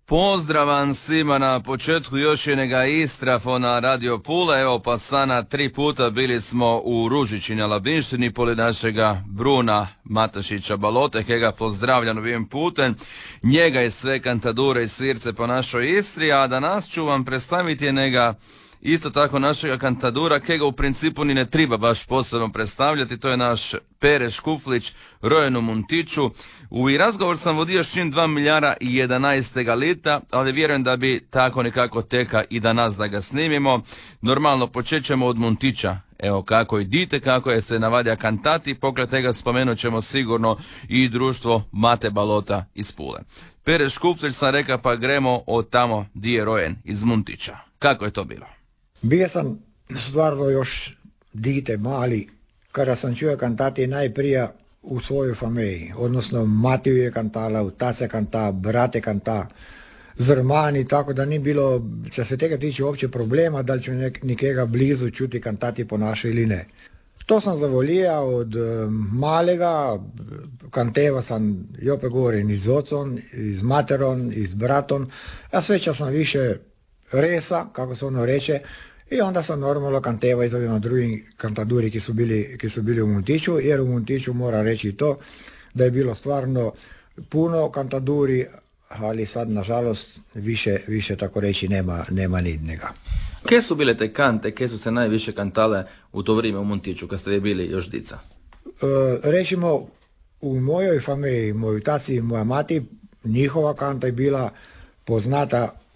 Pozdravan svima na početku još jednoga Istrafona Radio Pula. Evo pa sana 3 puta bili smo u Ružići na Labinštini pored našega Bruna Matašića Balote, kega pozdravljam ovim putem. Njega i sve kantadure i svirce po našoj Istri, a danas ću vam predstaviti njega isto tako našega kantadura, kega u principu ni ne treba baš posebno predstavljati. To je naš Pere Škuflić, rojen u Muntiću. U razgovor sam vodio s njim 2011. lita, ali vjerujem da bi tako nekako teka i danas da ga snimimo. Normalno počet ćemo od Muntića. Evo kako idite, kako je se navadja kantati, pokraj tega spomenut ćemo sigurno i društvo Mate Balota iz Pule. Pere Škuflić sam reka, pa gremo od tamo di je rojen, iz Muntića. Kako je to bilo? Bio sam stvarno još dite mali, kada sam čuo kantati najprije u svojoj familiji, odnosno mati je kantala, tace kanta, brate kanta, zrmani, tako da ni bilo, če se tega tiče uopće problema, da li ću nekega blizu čuti kantati po našoj ili ne. To sam zavolija od malega, kanteva sam, opet govorim, iz ocom, iz materom, iz bratom, a sveća sam više resa, kako se ono reče, i onda sam normalno kanteva iz ovima drugim kantaduri ki su bili u Muntiću, jer u Muntiću mora reći to da je bilo stvarno puno kantaduri, ali sad nažalost više tako reći nema nidnega. Kje su bile te kante, kje su se najviše kantale u to vrijeme u Muntiću, kad ste bili još dica? Rečimo, u mojoj familiji, moji taci i moja mati, njihova kanta je bila poznata